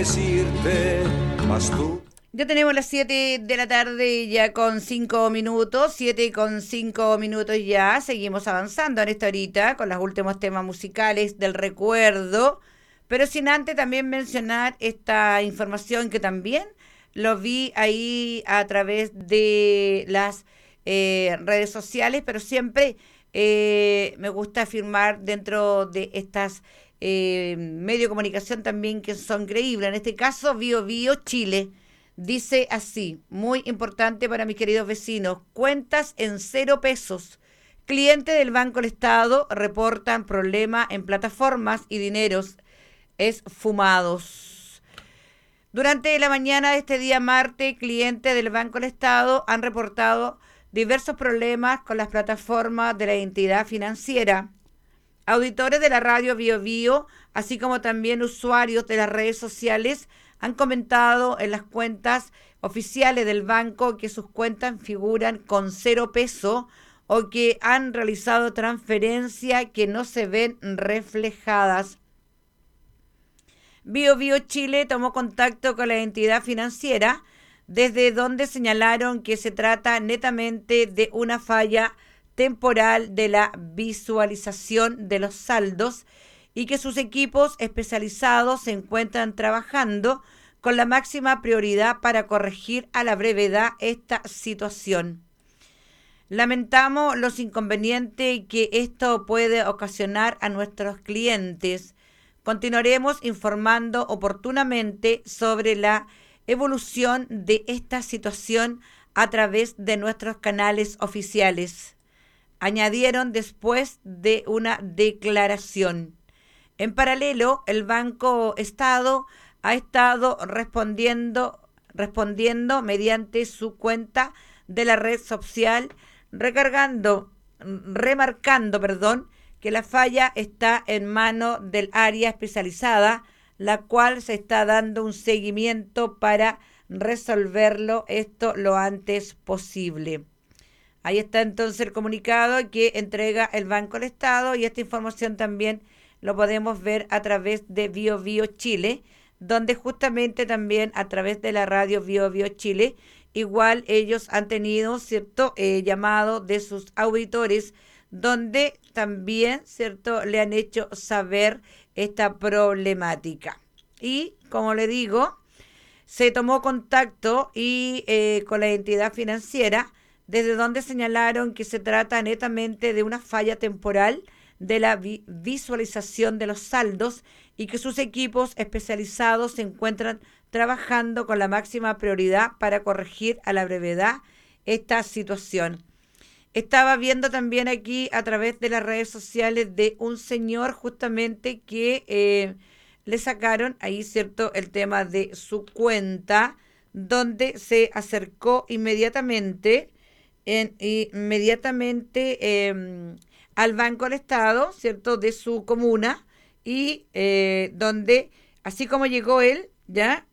decirte, mas tú. Ya tenemos las 7 de la tarde ya con 5 minutos, 7 con 5 minutos ya. Seguimos avanzando en esta horita con los últimos temas musicales del recuerdo, pero sin antes también mencionar esta información que también lo vi ahí a través de las redes sociales, pero siempre me gusta afirmar dentro de estas medios de comunicación también que son creíbles. En este caso, Bio Bio Chile. Dice así, muy importante para mis queridos vecinos, cuentas en 0 pesos. Clientes del Banco del Estado reportan problema en plataformas y dineros esfumados. Durante la mañana de este día martes, clientes del Banco del Estado han reportado diversos problemas con las plataformas de la entidad financiera. Auditores de la radio Bio Bio, así como también usuarios de las redes sociales, han comentado en las cuentas oficiales del banco que sus cuentas figuran con 0 peso o que han realizado transferencias que no se ven reflejadas. Bio Bio Chile tomó contacto con la entidad financiera, desde donde señalaron que se trata netamente de una falla temporal de la visualización de los saldos y que sus equipos especializados se encuentran trabajando con la máxima prioridad para corregir a la brevedad esta situación. Lamentamos los inconvenientes que esto puede ocasionar a nuestros clientes. Continuaremos informando oportunamente sobre la evolución de esta situación a través de nuestros canales oficiales, añadieron después de una declaración. En paralelo, el Banco Estado ha estado respondiendo mediante su cuenta de la red social, remarcando, que la falla está en manos del área especializada, la cual se está dando un seguimiento para resolverlo esto lo antes posible. Ahí está entonces el comunicado que entrega el Banco del Estado, y esta información también lo podemos ver a través de Bio Bio Chile, donde justamente también a través de la radio Bio Bio Chile, igual ellos han tenido cierto llamado de sus auditores, donde también cierto le han hecho saber esta problemática. Y como le digo, se tomó contacto y con la entidad financiera, desde donde señalaron que se trata netamente de una falla temporal de la visualización de los saldos y que sus equipos especializados se encuentran trabajando con la máxima prioridad para corregir a la brevedad esta situación. Estaba viendo también aquí a través de las redes sociales de un señor justamente que le sacaron ahí, ¿cierto?, el tema de su cuenta, donde se acercó inmediatamente al Banco del Estado, ¿cierto?, de su comuna, y donde, así como llegó él, ya,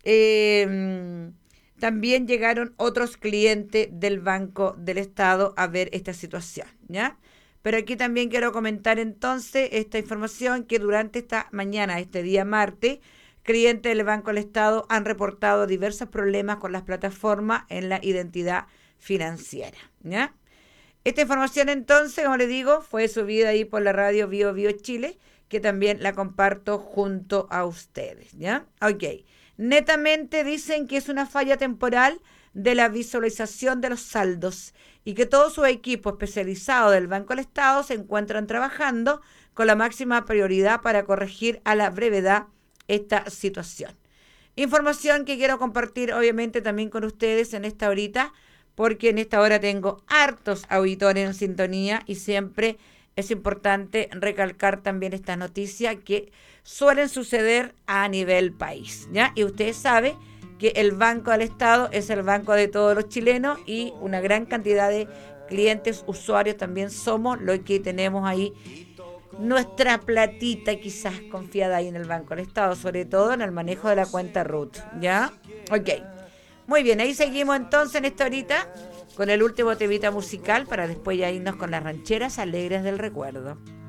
también llegaron otros clientes del Banco del Estado a ver esta situación, ¿ya? Pero aquí también quiero comentar entonces esta información que durante esta mañana, este día martes, clientes del Banco del Estado han reportado diversos problemas con las plataformas en la identidad financiera, ¿ya? Esta información entonces, como les digo, fue subida ahí por la radio Bio Bio Chile, que también la comparto junto a ustedes, ¿ya? Ok. Netamente dicen que es una falla temporal de la visualización de los saldos y que todo su equipo especializado del Banco del Estado se encuentran trabajando con la máxima prioridad para corregir a la brevedad esta situación. Información que quiero compartir obviamente también con ustedes en esta horita, porque en esta hora tengo hartos auditores en sintonía y siempre es importante recalcar también estas noticias que suelen suceder a nivel país, ¿ya? Y usted sabe que el Banco del Estado es el banco de todos los chilenos y una gran cantidad de clientes, usuarios también somos los que tenemos ahí nuestra platita quizás confiada ahí en el Banco del Estado, sobre todo en el manejo de la cuenta RUT, ¿ya? Ok. Muy bien, ahí seguimos entonces en esta horita con el último temita musical para después ya irnos con las rancheras alegres del recuerdo.